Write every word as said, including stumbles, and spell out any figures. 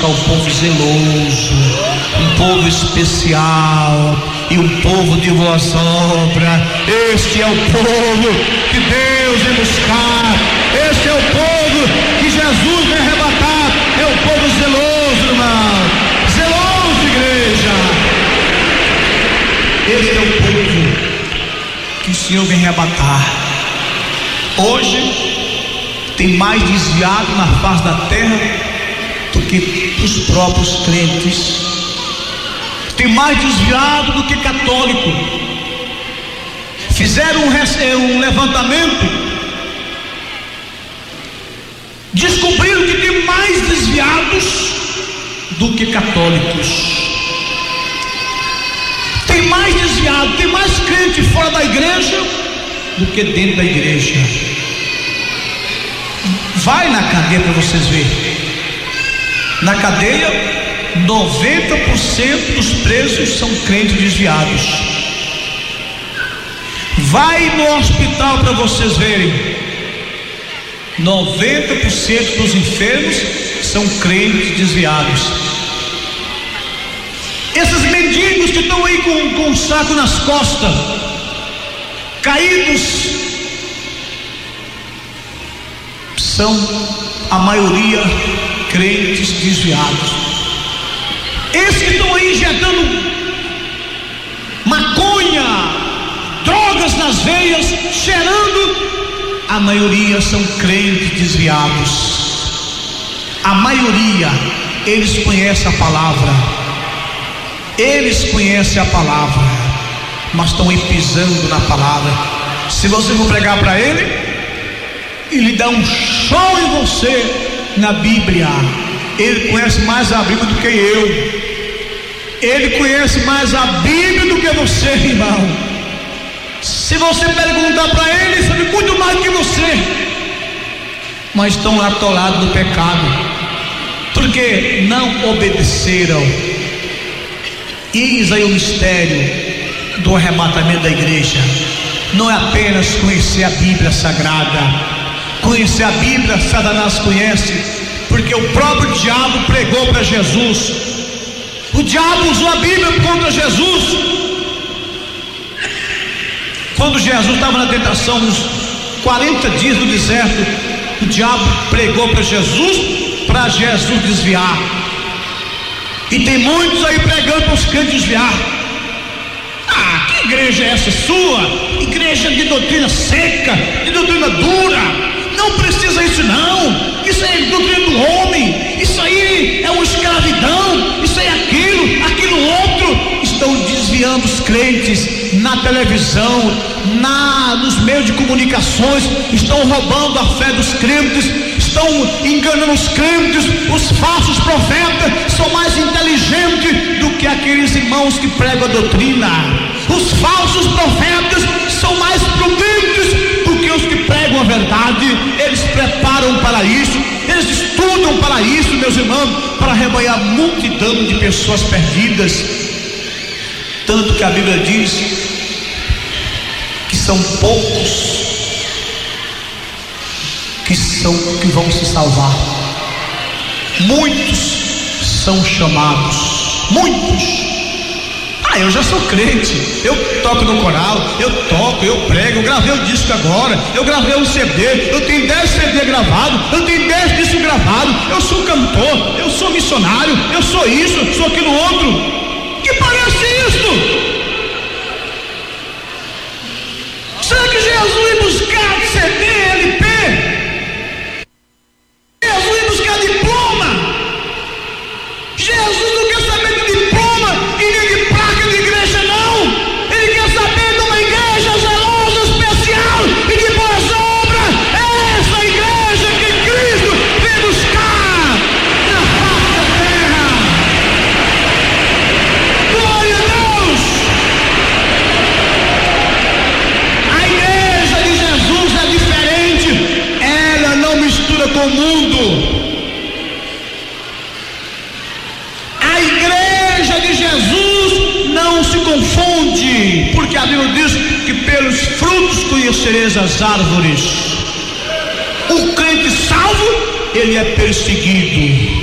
busca um povo zeloso, um povo especial e um povo de boas obras. Este é o povo que Deus vem buscar. Este é o povo que Jesus vem arrebatar. É o povo zeloso, irmão. Zeloso, igreja. Este é o povo que o Senhor vem arrebatar. Hoje tem mais desviado na face da terra do que os próprios crentes. Tem mais desviado do que católico. Fizeram um, um levantamento, descobriram que tem mais desviados do que católicos. Tem mais desviado, tem mais crente fora da igreja do que dentro da igreja. Vai na cadeia para vocês verem. Na cadeia, noventa por cento dos presos são crentes desviados. Vai no hospital para vocês verem. noventa por cento dos enfermos são crentes desviados. Esses mendigos que estão aí com, com um saco nas costas, caídos, são a maioria crentes desviados. Esses que estão aí injetando maconha, drogas nas veias, cheirando, a maioria são crentes desviados. A maioria, eles conhecem a palavra, eles conhecem a palavra, mas estão aí pisando na palavra. Se você for pregar para ele, ele dá um show em você na Bíblia. Ele conhece mais a Bíblia do que eu. Ele conhece mais a Bíblia do que você, irmão. Se você perguntar para ele, ele sabe muito mais do que você. Mas estão atolados no pecado, porque não obedeceram. Eis aí o mistério do arrebatamento da igreja. Não é apenas conhecer a Bíblia Sagrada. Conhecer a Bíblia, Satanás conhece, porque o próprio diabo pregou para Jesus. O diabo usou a Bíblia contra Jesus. Quando Jesus estava na tentação, uns quarenta dias no deserto, o diabo pregou para Jesus, para Jesus desviar. E tem muitos aí pregando para os crentes desviar. Ah, que igreja é essa sua? Igreja de doutrina seca, de doutrina dura. Não precisa isso não. Isso aí é doutrina do homem. Isso aí é uma escravidão. Isso aí é aquilo, aquilo outro. Estão desviando os crentes na televisão, na, nos meios de comunicações. Estão roubando a fé dos crentes. Estão enganando os crentes. Os falsos profetas são mais inteligentes do que aqueles irmãos que pregam a doutrina. Os falsos profetas são mais prudentes do que os que pregam a verdade. Eles preparam para isso, eles estudam para isso, meus irmãos, para arrebanhar multidão de pessoas perdidas. Tanto que a Bíblia diz que são poucos que são que vão se salvar. Muitos são chamados, muitos. Ah, eu já sou crente, eu toco no coral, eu toco, eu prego, eu gravei um disco agora, eu gravei um C D, eu tenho dez C D gravados, eu tenho dez discos gravados, eu sou cantor, eu sou missionário, eu sou isso, eu sou aquilo outro. Que parece isso? Será que Jesus ia buscar C D, L P? Jesus ia buscar diploma? Jesus não quer saber de diploma e nem de placa de igreja, não. Ele quer saber de uma igreja zelosa, especial e de boas obras. É essa igreja que Cristo vem buscar na face da terra. Glória a Deus. A igreja de Jesus é diferente. Ela não mistura com o mundo. Jesus não se confunde, porque a Bíblia diz que pelos frutos conhecereis as árvores. O crente salvo, ele é perseguido.